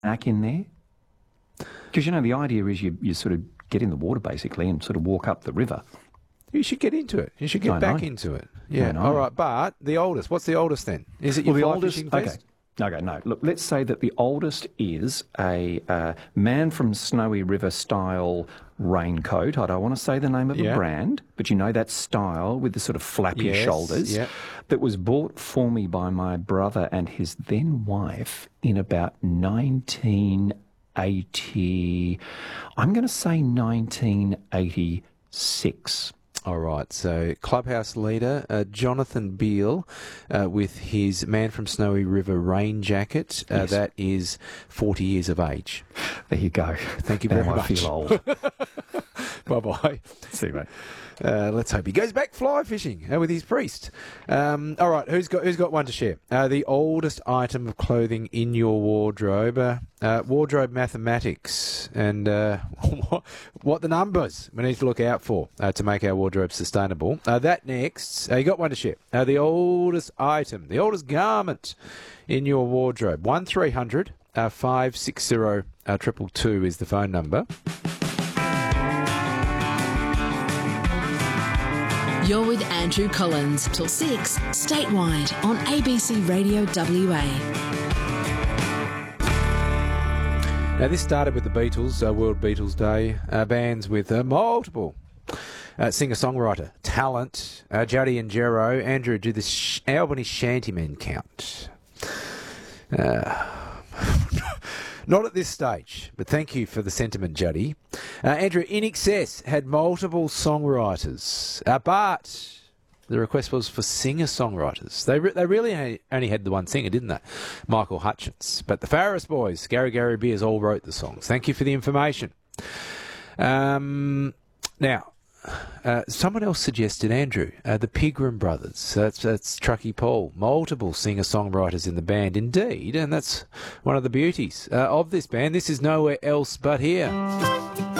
kayak in there? Because, you know, the idea is you sort of get in the water, basically, and sort of walk up the river. You should get into it. You should get back into it. Yeah, all right. But the oldest, what's the oldest then? Is it your fly fishing vest? Okay, no. Look, let's say that the oldest is a Man from Snowy River style raincoat. I don't want to say the name of a brand, but you know that style with the sort of flappy shoulders that was bought for me by my brother and his then wife in about 1980. I'm going to say 1986. All right, so clubhouse leader Jonathan Beale with his Man from Snowy River rain jacket. That is 40 years of age. There you go. Thank you very much. I feel old. Bye-bye. See you, mate. Let's hope he goes back fly fishing with his priest. All right, who's got one to share? The oldest item of clothing in your wardrobe. Wardrobe mathematics and what the numbers we need to look out for to make our wardrobe sustainable. That next. You got one to share. The oldest item, the oldest garment in your wardrobe. 1300 560 222 is the phone number. You're with Andrew Collins till 6 statewide on ABC Radio WA. Now, this started with the Beatles, World Beatles Day, bands with multiple singer-songwriter talent. Juddy and Jero. Andrew, do the Albany Shantymen count? Not at this stage, but thank you for the sentiment, Juddy. Andrew, In Excess had multiple songwriters, but the request was for singer-songwriters. They really only had the one singer, didn't they? Michael Hutchence. But the Farris Boys, Gary Beers, all wrote the songs. Thank you for the information. Now, someone else suggested, Andrew, the Pigram Brothers. That's Truckee Paul. Multiple singer-songwriters in the band, indeed, and that's one of the beauties of this band. This is Nowhere Else But Here.